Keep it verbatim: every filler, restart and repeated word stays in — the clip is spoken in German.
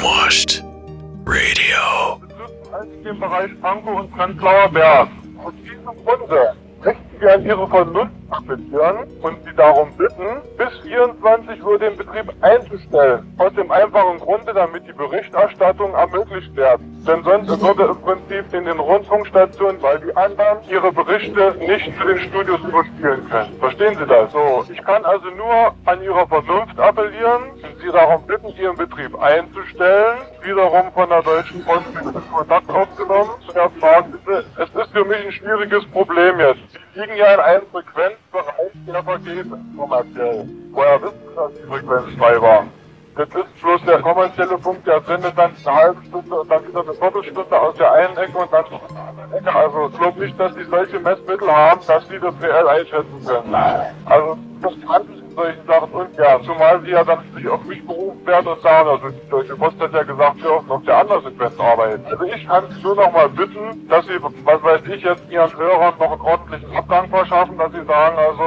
Brainwashed Radio. Im Bereich Pankow und Prenzlauer Berg. Aus diesem Grunde möchten wir an Ihre Vernunft appellieren und Sie darum bitten, bis vierundzwanzig Uhr den Betrieb einzustellen. Aus dem einfachen Grunde, damit die Berichterstattung ermöglicht wird. Denn sonst würde im Prinzip in den Rundfunkstationen, weil die anderen ihre Berichte nicht zu den Studios überspielen können. Verstehen Sie das? So, ich kann also nur an Ihre Vernunft appellieren und Sie darum bitten, Ihren Betrieb einzustellen. Wiederum von der Deutschen Post mit Kontakt aufgenommen. Und er fragt, bitte, es ist für mich ein schwieriges Problem jetzt. Sie liegen ja in einem Frequenzbereich, der vergeht kommerziell. Woher wissen Sie, dass die Frequenz frei war? Das ist bloß der kommerzielle Punkt, der sendet dann eine halbe Stunde und dann wieder eine Viertelstunde aus der einen Ecke und dann aus der anderen Ecke. Also ich glaube nicht, dass Sie solche Messmittel haben, dass Sie das reell einschätzen können. Also das kann ich in solchen Sachen ungern. Zumal Sie ja dann sich auf mich berufen werden und sagen, also die Deutsche Post hat ja gesagt, wir dürfen auf der anderen Sequenz arbeiten. Also ich kann Sie nur noch mal bitten, dass Sie, was weiß ich, jetzt Ihren Hörern noch einen ordentlichen Abgang verschaffen, dass Sie sagen, also